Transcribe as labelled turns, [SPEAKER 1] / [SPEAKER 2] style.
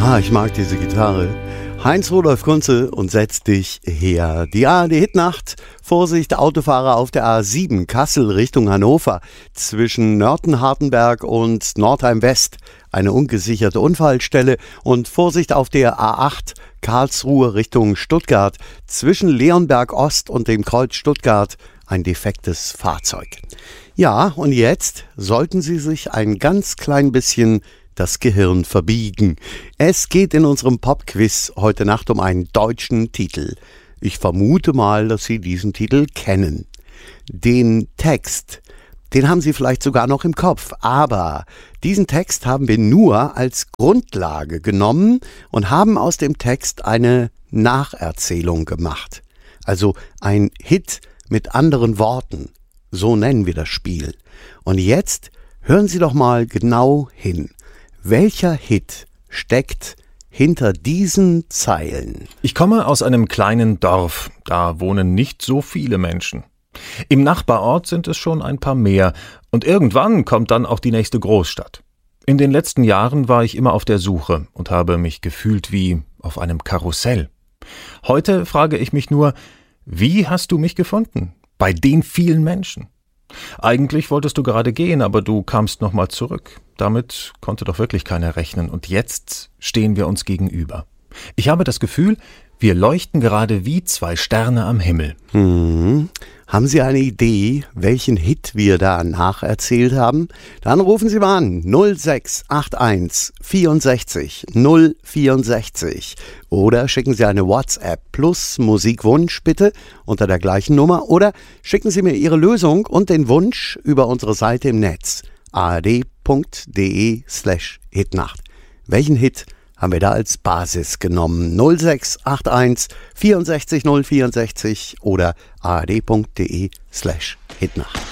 [SPEAKER 1] Ich mag diese Gitarre. Heinz-Rudolf Kunze und Setz dich her. Die ARD-Hitnacht. Vorsicht, Autofahrer auf der A7 Kassel Richtung Hannover. Zwischen Nörten-Hartenberg und Nordheim-West eine ungesicherte Unfallstelle. Und Vorsicht auf der A8 Karlsruhe Richtung Stuttgart. Zwischen Leonberg-Ost und dem Kreuz Stuttgart ein defektes Fahrzeug. Ja, und jetzt sollten Sie sich ein ganz klein bisschen das Gehirn verbiegen. Es geht in unserem Popquiz heute Nacht um einen deutschen Titel. Ich vermute mal, dass Sie diesen Titel kennen. Den Text, den haben Sie vielleicht sogar noch im Kopf, aber diesen Text haben wir nur als Grundlage genommen und haben aus dem Text eine Nacherzählung gemacht. Also ein Hit mit anderen Worten. So nennen wir das Spiel. Und jetzt hören Sie doch mal genau hin. Welcher Hit steckt hinter diesen Zeilen?
[SPEAKER 2] Ich komme aus einem kleinen Dorf, da wohnen nicht so viele Menschen. Im Nachbarort sind es schon ein paar mehr und irgendwann kommt dann auch die nächste Großstadt. In den letzten Jahren war ich immer auf der Suche und habe mich gefühlt wie auf einem Karussell. Heute frage ich mich nur, wie hast du mich gefunden? Bei den vielen Menschen. Eigentlich wolltest du gerade gehen, aber du kamst nochmal zurück. Damit konnte doch wirklich keiner rechnen. Und jetzt stehen wir uns gegenüber. Ich habe das Gefühl, wir leuchten gerade wie zwei Sterne am Himmel.
[SPEAKER 1] Haben Sie eine Idee, welchen Hit wir da nacherzählt haben? Dann rufen Sie mal an 0681 64 064 oder schicken Sie eine WhatsApp plus Musikwunsch bitte unter der gleichen Nummer oder schicken Sie mir Ihre Lösung und den Wunsch über unsere Seite im Netz ard.de/Hitnacht. Welchen Hit haben wir da als Basis genommen? 0681 64 064 oder ard.de/Hitnacht.